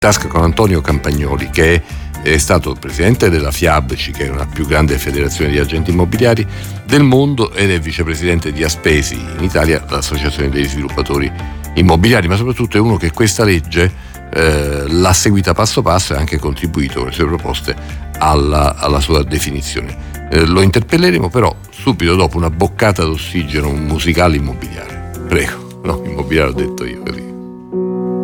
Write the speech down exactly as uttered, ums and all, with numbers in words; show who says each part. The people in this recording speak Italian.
Speaker 1: tasca con Antonio Campagnoli, che è stato presidente della FIABCI, che è una più grande federazione di agenti immobiliari del mondo, ed è vicepresidente di Aspesi in Italia, l'associazione degli sviluppatori immobiliari, ma soprattutto è uno che questa legge eh, l'ha seguita passo passo e ha anche contribuito con le sue proposte alla, alla sua definizione. Eh, lo interpelleremo però subito dopo una boccata d'ossigeno musicale immobiliare. Prego, no, immobiliare ho detto io, capito?